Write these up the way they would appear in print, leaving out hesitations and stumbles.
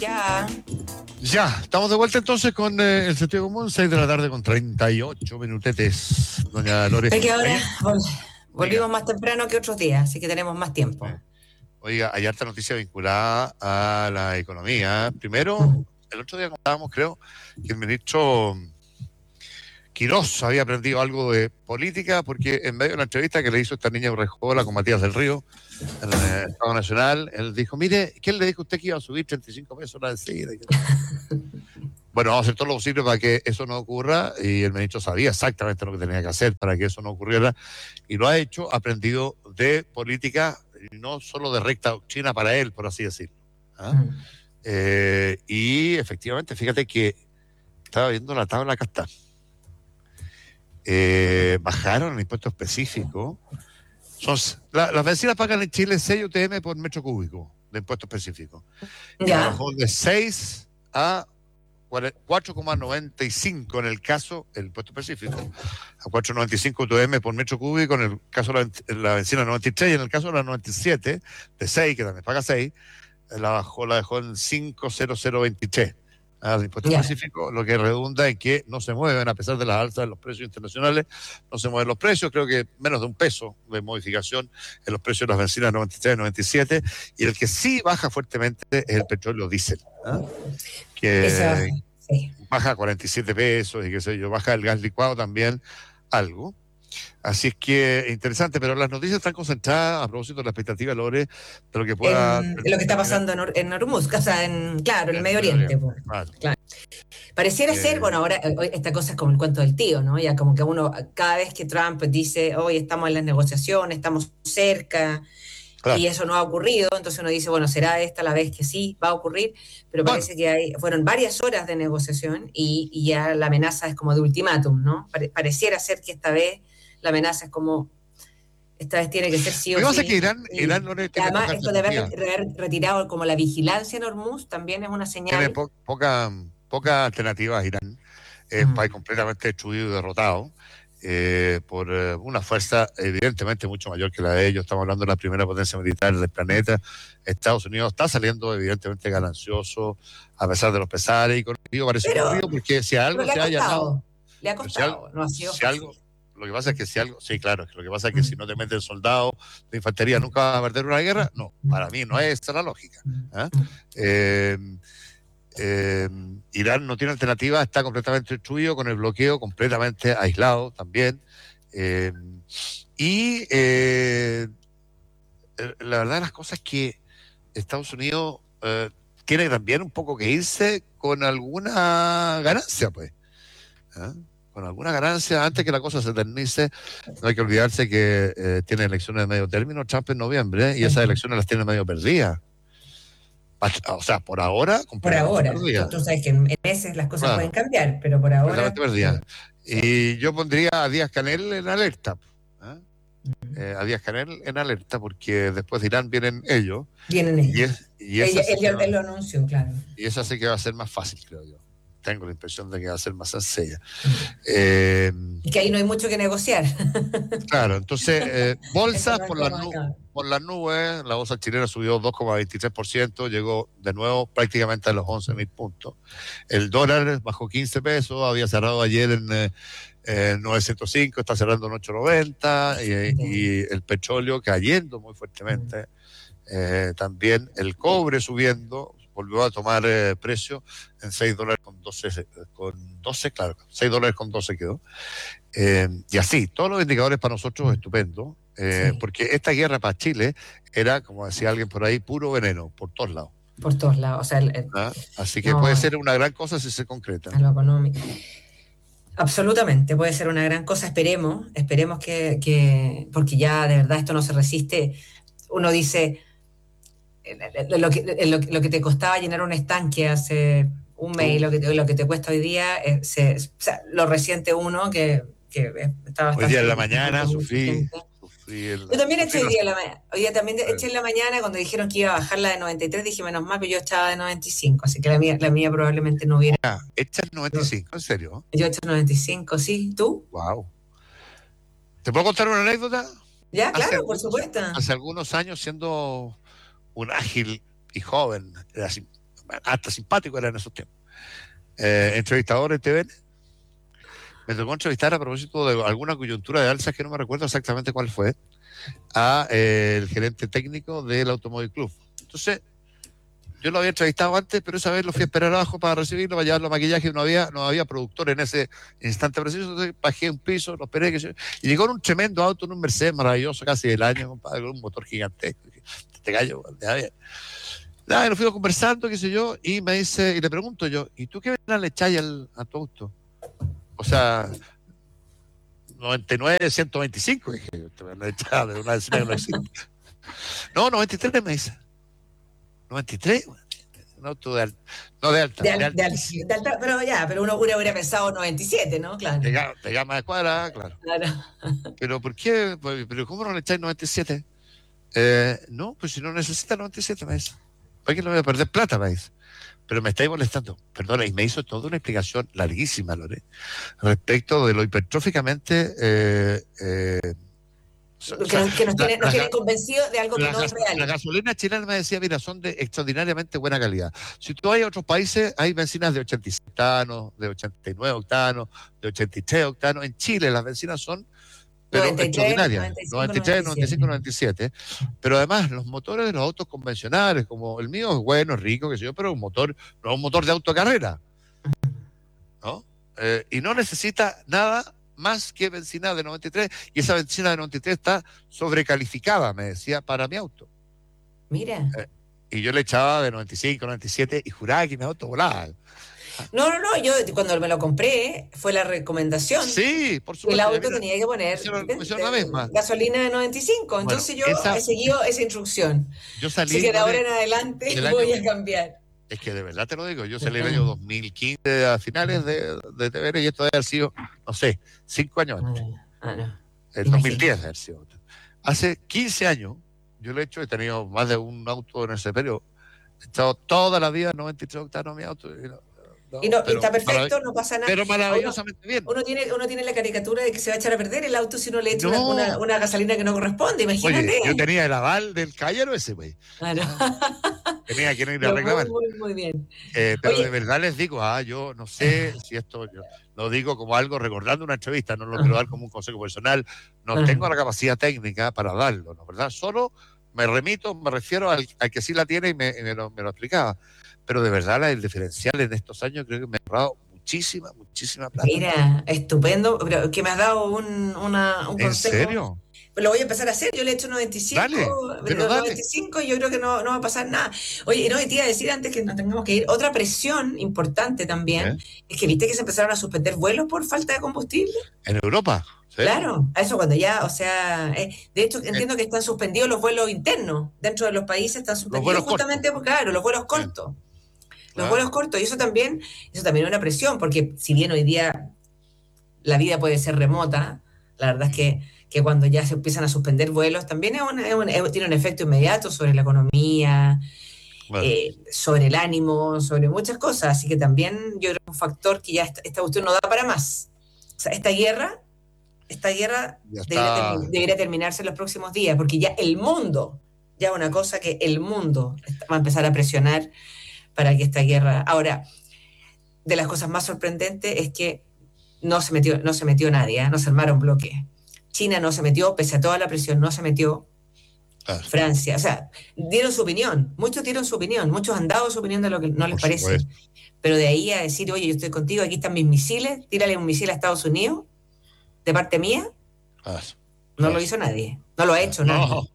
Ya. Ya, estamos de vuelta entonces con el sentido común, 6 de la tarde con 38 minutetes, doña Lore. Es que ahora volvimos más temprano que otros días, así que tenemos más tiempo. Oiga, hay harta noticia vinculada a la economía. Primero, el otro día contábamos, creo, que el ministro Quirós había aprendido algo de política, porque en medio de una entrevista que le hizo esta niña Urrejola con Matías del Río, en el Estado Nacional, él dijo, mire, ¿quién le dijo a usted que iba a subir 35 pesos la benzina? Bueno, vamos a hacer todo lo posible para que eso no ocurra, y el ministro sabía exactamente lo que tenía que hacer para que eso no ocurriera, y lo ha hecho, ha aprendido de política, y no solo de recta doctrina para él, por así decirlo. ¿Ah? Y efectivamente, fíjate que estaba viendo la tabla, acá está. Bajaron el impuesto específico. Las bencinas pagan en Chile 6 UTM por metro cúbico de impuesto específico. Ya. Bajó de 6 a 4,95 en el caso, el impuesto específico, a 4,95 UTM por metro cúbico en el caso de la bencina 93, y en el caso de la 97, de 6, que también paga 6, la dejó en 5,0023. El impuesto específico, lo que redunda en que no se mueven, a pesar de las alzas de los precios internacionales, no se mueven los precios. Creo que menos de $1 de modificación en los precios de las bencinas 93 y 97, y el que sí baja fuertemente es el petróleo diésel, que baja a 47 pesos y qué sé yo, baja el gas licuado también algo. Así es que interesante, pero las noticias están concentradas a propósito de la expectativa, Lore, de lo que pueda... lo que está pasando en Hormuz, o sea, en el Medio Oriente. Claro. Pareciera ser, bueno, ahora esta cosa es como el cuento del tío, ¿no? Ya como que uno, cada vez que Trump dice, hoy estamos en las negociaciones, estamos cerca, claro, y eso no ha ocurrido, entonces uno dice, bueno, será esta la vez que sí va a ocurrir, pero parece que fueron varias horas de negociación y ya la amenaza es como de ultimátum, ¿no? Pareciera ser que esta vez la amenaza es como, esta vez tiene que ser sí o sí. Lo que pasa es que Irán no le tiene, además, esto de haber retirado como la vigilancia en Hormuz también es una señal. Tiene poca alternativa a Irán. Es un país completamente destruido y derrotado por una fuerza evidentemente mucho mayor que la de ellos. Estamos hablando de la primera potencia militar del planeta. Estados Unidos está saliendo evidentemente ganancioso a pesar de los pesares, y con ello parece ocurrido, porque si algo se ha allanado, le ha costado, no ha sido fácil. Lo que pasa es que sí, claro, lo que pasa es que si no te meten soldados de infantería nunca vas a perder una guerra. No, para mí no es esa la lógica. Irán no tiene alternativa, está completamente destruido, con el bloqueo completamente aislado también. La verdad de las cosas es que Estados Unidos tiene también un poco que irse con alguna ganancia, pues. Con alguna ganancia antes que la cosa se eternice. No hay que olvidarse que tiene elecciones de medio término Trump en noviembre, y esas elecciones las tiene medio perdidas. O sea, por ahora. Por ahora. Tú sabes que en meses las cosas pueden cambiar, pero por ahora. Y yo pondría a Díaz-Canel en alerta. A Díaz-Canel en alerta, porque después de Irán vienen ellos. Y él lo anunció, claro. Y esa sí que va a ser más fácil, creo yo. Tengo la impresión de que va a ser más sencilla. Y que ahí no hay mucho que negociar. Claro, entonces, bolsas por las nubes. La bolsa chilena subió 2,23%, llegó de nuevo prácticamente a los 11.000 puntos. El dólar bajó 15 pesos, había cerrado ayer en 905, está cerrando en 890, y el petróleo cayendo muy fuertemente. También el cobre subiendo, volvió a tomar precio en $6 con 12, claro, $6 con 12 quedó. Y así, todos los indicadores para nosotros estupendos, porque esta guerra para Chile era, como decía alguien por ahí, puro veneno, por todos lados. Por todos lados, o sea... Así que puede ser una gran cosa si se concreta. A lo económico. Absolutamente, puede ser una gran cosa, esperemos que porque ya de verdad esto no se resiste. Uno dice... Lo que te costaba llenar un estanque hace un mes, lo que te cuesta hoy día, o sea, lo resiente uno que está bastante... Hoy día en la mañana sufrí. Yo también eché hoy día en la mañana. Hoy día también eché en la mañana cuando dijeron que iba a bajar la de 93, dije menos mal que yo estaba de 95, así que la mía probablemente no hubiera... ¿Echas 95? ¿En serio? Yo eché 95, sí. ¿Tú? Wow. ¿Te puedo contar una anécdota? Ya, claro, por supuesto. Hace algunos años, siendo un ágil y joven, era así, hasta simpático era en esos tiempos. Entrevistador en TVN. Me tocó entrevistar a propósito de alguna coyuntura de alzas que no me recuerdo exactamente cuál fue, a el gerente técnico del Automóvil Club. Entonces, yo lo había entrevistado antes, pero esa vez lo fui a esperar abajo para recibirlo, para llevarlo a maquillaje, y no había productor en ese instante preciso. Entonces bajé un piso, lo esperé, y llegó en un tremendo auto, en un Mercedes maravilloso, casi del año, compadre, con un motor gigantesco. Te gallo, ya bien. Nada, nos fuimos conversando, qué sé yo, y me dice, y le pregunto yo, ¿y tú qué ventana le echáis a tu auto? O sea, 99, 125, dije, te van a echar de una vecina que no existe. No, 93 me dice. 93, un auto de alta, no de alta. De alta, pero uno hubiera pensado 97, ¿no? Claro. De gama de cuadra, claro. Pero ¿por qué? ¿Pero cómo no le echáis 97? No, pues si no necesita 97, me dice. ¿Para qué no voy a perder plata, me dice? Pero me estáis molestando. Perdona, y me hizo toda una explicación larguísima, Lore, respecto de lo hipertróficamente... que nos tienen convencidos de algo que no es real. La gasolina chilena, me decía, mira, son de extraordinariamente buena calidad. Si tú vas a otros países, hay bencinas de 86 octanos, de 89 octanos, de 83 octanos. En Chile las bencinas son... pero 93, extraordinarias, 95, 95, 97. Pero además, los motores de los autos convencionales, como el mío, es bueno, es rico, qué sé yo, pero no es un motor de autocarrera, ¿no? Y no necesita nada más que benzina de 93, y esa benzina de 93 está sobrecalificada, me decía, para mi auto. Mira. Y yo le echaba de 95, 97 y juraba que mi auto volaba. No, yo cuando me lo compré fue la recomendación. Sí, por supuesto. El auto tenía que poner la misma. Gasolina de 95, entonces yo he seguido esa instrucción. Yo salí. Así que de ahora en adelante voy a cambiar. Es que de verdad te lo digo, yo salí el año 2015 a finales de TVN, y esto debe haber sido, no sé, 5 años antes. No. El 2010 debe haber sido. Hace 15 años, yo lo he hecho, he tenido más de un auto en ese periodo. He estado toda la vida 93 octanos en mi auto. Y está perfecto, no pasa nada. Pero maravillosamente bien. Uno tiene la caricatura de que se va a echar a perder el auto si uno le echa una gasolina que no corresponde, imagínate. Oye, yo tenía el aval del caballero ese, güey. Tenía que no ir a reclamar. Muy bien. Pero de verdad les digo, yo no sé si esto, yo lo digo como algo recordando una entrevista, no lo quiero dar como un consejo personal, no tengo la capacidad técnica para darlo, ¿no? ¿Verdad? Solo me refiero al que sí la tiene y me lo explicaba. Pero de verdad el diferencial en estos años creo que me ha ahorrado muchísima plata. Mira, estupendo, pero que me has dado un consejo. ¿En serio? Pues lo voy a empezar a hacer, yo le he hecho 95, pero 95 y yo creo que no va a pasar nada. Oye, no, y te iba a decir antes que nos tengamos que ir, otra presión importante también, es que viste que se empezaron a suspender vuelos por falta de combustible. ¿En Europa? ¿Sí? Claro, a eso cuando ya, o sea, de hecho entiendo que están suspendidos los vuelos internos, dentro de los países están suspendidos justamente porque, claro, los vuelos cortos. Los vuelos cortos, y eso también es una presión, porque si bien hoy día la vida puede ser remota, la verdad es que cuando ya se empiezan a suspender vuelos, también tiene un efecto inmediato sobre la economía, sobre el ánimo, sobre muchas cosas, así que también yo creo que es un factor que ya esta cuestión no da para más. O sea, esta guerra debería terminarse en los próximos días, porque ya el mundo, ya una cosa que el mundo va a empezar a presionar para que esta guerra... Ahora, de las cosas más sorprendentes es que no se metió nadie, no se armaron bloques. China no se metió, pese a toda la presión, no se metió. Francia, o sea, dieron su opinión, muchos han dado su opinión de lo que no les parece. Pero de ahí a decir, oye, yo estoy contigo, aquí están mis misiles, tírale un misil a Estados Unidos, de parte mía, no lo hizo nadie, no lo ha hecho nadie.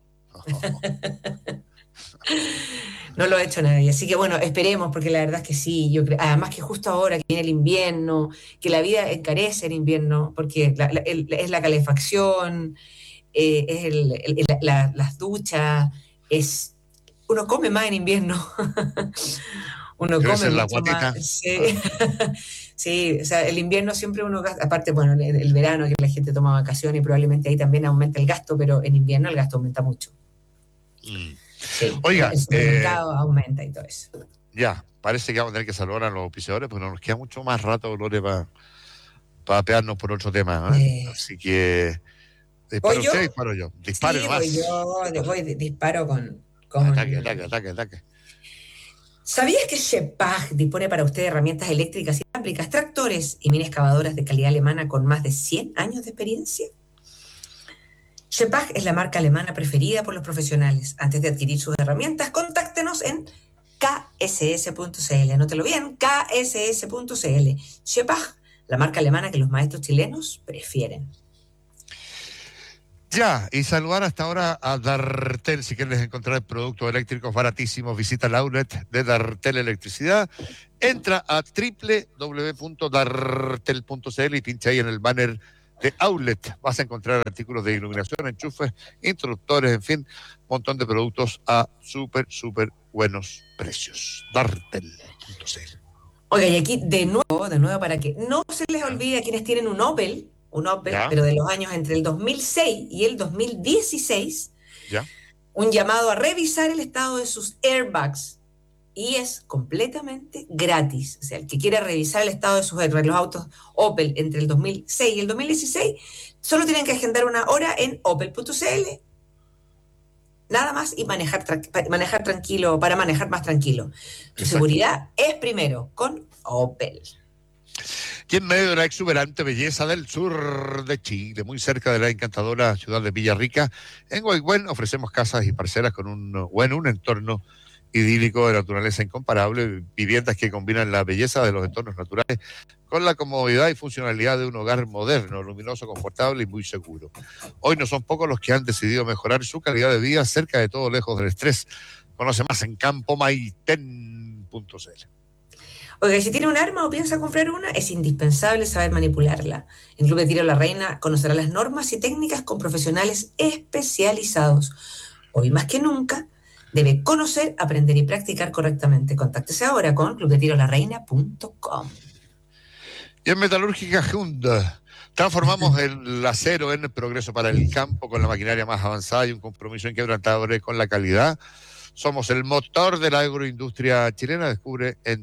No lo ha hecho nadie, así que bueno, esperemos, porque la verdad es que sí, yo creo, además que justo ahora que viene el invierno, que la vida encarece en invierno, porque es la calefacción, es las duchas, uno come más en invierno. Uno come la mucho guatita. más. Sí, o sea, el invierno siempre uno gasta, aparte, bueno, el verano que la gente toma vacaciones y probablemente ahí también aumenta el gasto, pero en invierno el gasto aumenta mucho. Sí, oiga, el supermercado aumenta y todo eso. Ya, parece que vamos a tener que saludar a los auspiciadores, porque no nos queda mucho más rato, Lore, para pegarnos por otro tema, así que disparo usted, disparo yo. Dispare nomás. Disparo con Ataque. ¿Sabías que Shepag dispone para usted de herramientas eléctricas inalámbricas, tractores y mini excavadoras de calidad alemana con más de 100 años de experiencia? Shepag es la marca alemana preferida por los profesionales. Antes de adquirir sus herramientas, contáctenos en kss.cl. Anótelo bien, kss.cl. Shepag, la marca alemana que los maestros chilenos prefieren. Ya, y saludar hasta ahora a Dartel. Si quieres encontrar productos eléctricos baratísimos, visita el outlet de Dartel Electricidad. Entra a www.dartel.cl y pincha ahí en el banner de outlet. Vas a encontrar artículos de iluminación, enchufes, interruptores, en fin, un montón de productos a súper buenos precios. Dartel.cl. Oiga, y aquí de nuevo, para que no se les olvide a quienes tienen un Opel, ¿Ya? pero de los años entre el 2006 y el 2016, ¿Ya? un llamado a revisar el estado de sus airbags, y es completamente gratis. O sea, el que quiera revisar el estado de sus airbags, los autos Opel entre el 2006 y el 2016, solo tienen que agendar una hora en opel.cl, nada más, y manejar tranquilo, para manejar más tranquilo. Tu seguridad es primero con Opel. Y en medio de la exuberante belleza del sur de Chile, muy cerca de la encantadora ciudad de Villarrica, en Guaygüen ofrecemos casas y parcelas con un entorno idílico de naturaleza incomparable, viviendas que combinan la belleza de los entornos naturales con la comodidad y funcionalidad de un hogar moderno, luminoso, confortable y muy seguro. Hoy no son pocos los que han decidido mejorar su calidad de vida cerca de todo, lejos del estrés. Conoce más en campomaiten.cl. Oiga, si tiene un arma o piensa comprar una, es indispensable saber manipularla. En Club de Tiro La Reina conocerá las normas y técnicas con profesionales especializados. Hoy más que nunca, debe conocer, aprender y practicar correctamente. Contáctese ahora con clubdetirolareina.com. Y en Metalúrgica Hyundai transformamos el acero en progreso para el campo con la maquinaria más avanzada y un compromiso inquebrantable con la calidad. Somos el motor de la agroindustria chilena. Descubre en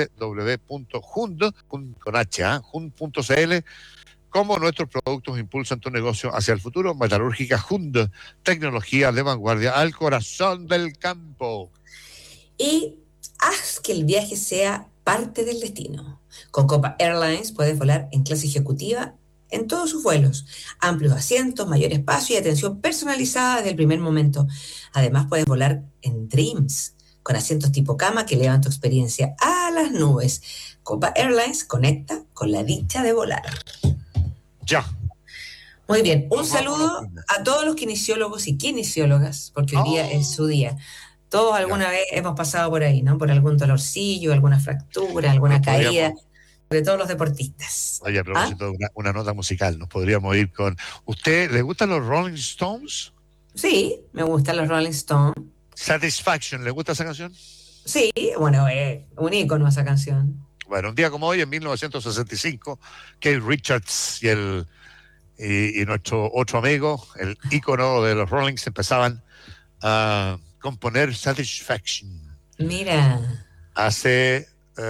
www.hyundai.cl cómo nuestros productos impulsan tu negocio hacia el futuro. Metalúrgica Hyundai, tecnología de vanguardia al corazón del campo. Y haz que el viaje sea parte del destino. Con Copa Airlines puedes volar en clase ejecutiva en todos sus vuelos. Amplios asientos, mayor espacio y atención personalizada desde el primer momento. Además puedes volar en Dreams, con asientos tipo cama que elevan tu experiencia a las nubes. Copa Airlines conecta con la dicha de volar. Ya. Muy bien, un saludo a todos los kinesiólogos y kinesiólogas, porque hoy día es su día. Todos alguna vez hemos pasado por ahí, ¿no? Por algún dolorcillo, alguna fractura, alguna caída, de todos los deportistas. Oye, a propósito de una nota musical, nos podríamos ir con... ¿Usted le gustan los Rolling Stones? Sí, me gustan los Rolling Stones. Satisfaction, ¿le gusta esa canción? Sí, bueno, un ícono esa canción. Bueno, un día como hoy, en 1965, Keith Richards y nuestro otro amigo, el ícono de los Rollings, empezaban a componer Satisfaction. Mira. Hace,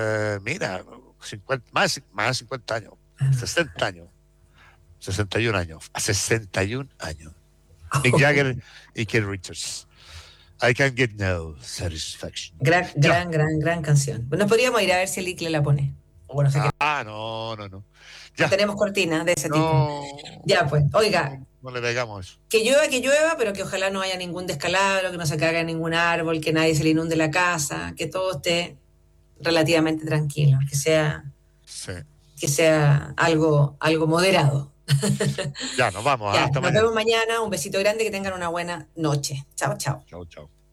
50, más de 50 años, 60 años, 61 años, a 61 años. Mick Jagger y Keith Richards. I Can't Get No Satisfaction. Gran canción. Nos podríamos ir a ver si el Icle la pone. Bueno, no. Ya. No tenemos cortina de ese tipo. Ya, pues, oiga. No le pegamos eso. Que llueva, pero que ojalá no haya ningún descalabro, que no se caiga ningún árbol, que nadie se le inunde la casa, que todo esté relativamente tranquilo, que sea algo moderado. Ya, nos vamos. Ya, nos vemos mañana. Un besito grande, que tengan una buena noche. Chao. Chao.